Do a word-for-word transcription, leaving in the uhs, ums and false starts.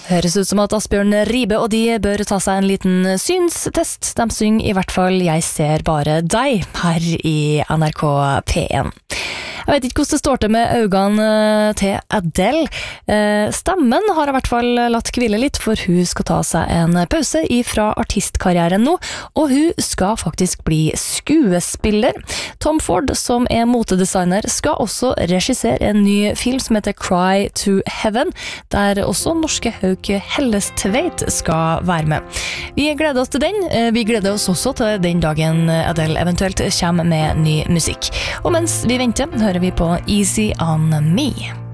Høres ut som at Asbjørn Ribe og de bør ta seg en liten synstest. De synger i hvert fall «Jeg ser bare deg» her i N R K P en. Jeg vet ikke hvordan det står til med øynene til Adele. Stemmen har i hvert fall latt hvile litt, for hun skal ta seg en pause fra artistkarrieren nå, og hun skal faktisk bli skuespiller. Tom Ford, som er motedesigner, skal også regissere en ny film som heter Cry to Heaven, der også norske Hauke Hellestveit skal være med. Vi gleder oss til den. Vi gleder oss også til den dagen Adele eventuelt kommer med ny musikk. Og mens vi venter, hører vi på Easy on Me.